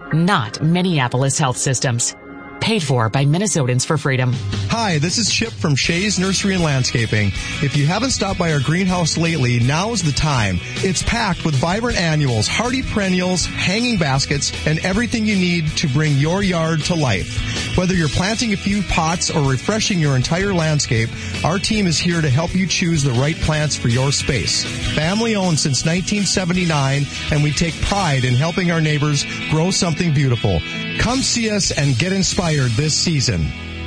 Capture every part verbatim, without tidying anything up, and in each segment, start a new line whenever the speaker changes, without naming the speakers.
not Minneapolis Health Systems. Paid for by Minnesotans for Freedom.
Hi, this is Chip from Shays Nursery and Landscaping. If you haven't stopped by our greenhouse lately, now is the time. It's packed with vibrant annuals, hardy perennials, hanging baskets, and everything you need to bring your yard to life. Whether you're planting a few pots or refreshing your entire landscape, our team is here to help you choose the right plants for your space. Family owned since nineteen seventy-nine, and we take pride in helping our neighbors grow something beautiful. Come see us and get inspired this season.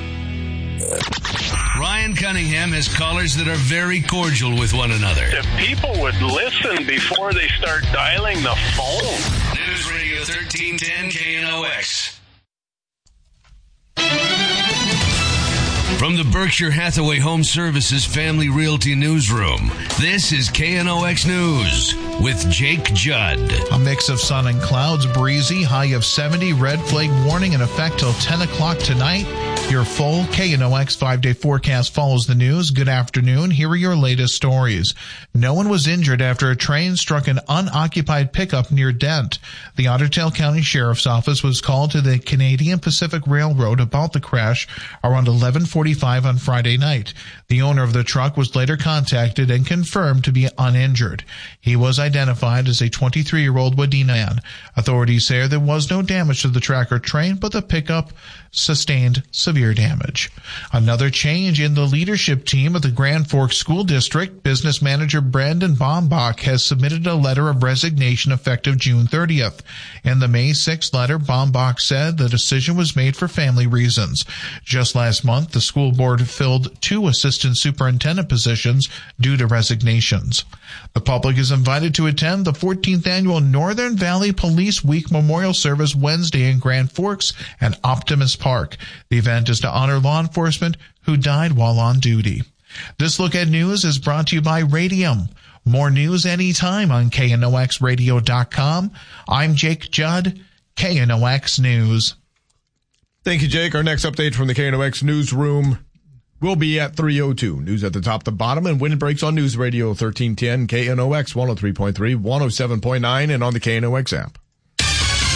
Ryan Cunningham has callers that are very cordial with one another.
If people would listen before they start dialing the phone.
News Radio thirteen ten K N O X. From the Berkshire Hathaway Home Services Family Realty Newsroom, this is K N O X News with Jake Judd.
A mix of sun and clouds, breezy, high of seventy, red flag warning in effect till ten o'clock tonight. Your full K N O X five-day forecast follows the news. Good afternoon. Here are your latest stories. No one was injured after a train struck an unoccupied pickup near Dent. The Otter Tail County Sheriff's Office was called to the Canadian Pacific Railroad about the crash around eleven forty-five on Friday night. The owner of the truck was later contacted and confirmed to be uninjured. He was identified as a twenty-three-year-old Wadena man. Authorities say there was no damage to the track or train, but the pickup sustained severe damage. Another change in the leadership team of the Grand Forks School District. Business manager Brandon Bombach has submitted a letter of resignation effective June thirtieth. In the May sixth letter, Bombach said the decision was made for family reasons. Just last month, the school board filled two assistant superintendent positions due to resignations. The public is invited to attend the fourteenth annual Northern Valley Police Week Memorial Service Wednesday in Grand Forks and Optimus Park. The event is to honor law enforcement who died while on duty. This look at news is brought to you by Radium. More news anytime on K N O X radio dot com. I'm Jake Judd, K N O X News.
Thank you, Jake. Our next update from the K N O X newsroom will be at three oh two. News at the top, the bottom, and wind breaks on News Radio thirteen ten, K N O X one oh three point three, one oh seven point nine, and on the K N O X app.